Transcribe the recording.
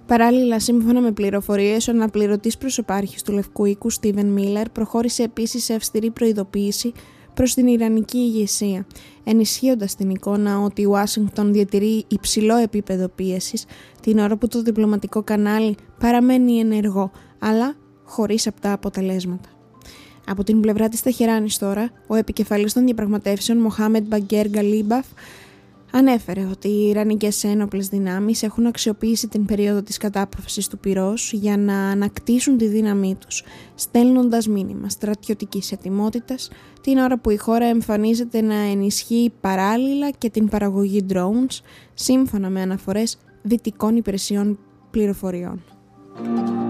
Παράλληλα, σύμφωνα με πληροφορίες, ο αναπληρωτής προσωπάρχης του Λευκού Οίκου, Στίβεν Μίλερ, προχώρησε επίσης σε αυστηρή προειδοποίηση προς την Ιρανική ηγεσία, ενισχύοντας την εικόνα ότι η Ουάσιγκτον διατηρεί υψηλό επίπεδο πίεσης, την ώρα που το διπλωματικό κανάλι παραμένει ενεργό, αλλά χωρίς απτά αποτελέσματα. Από την πλευρά της Τεχεράνης τώρα, ο επικεφαλής των διαπραγματεύσεων, Μοχάμεντ Μπαγκέρ Γκαλίμπαφ, ανέφερε ότι οι Ιρανικές ένοπλες δυνάμεις έχουν αξιοποιήσει την περίοδο της κατάπαυσης του πυρός για να ανακτήσουν τη δύναμή τους, στέλνοντας μήνυμα στρατιωτικής ετοιμότητας, την ώρα που η χώρα εμφανίζεται να ενισχύει παράλληλα και την παραγωγή drones, σύμφωνα με αναφορές δυτικών υπηρεσιών πληροφοριών.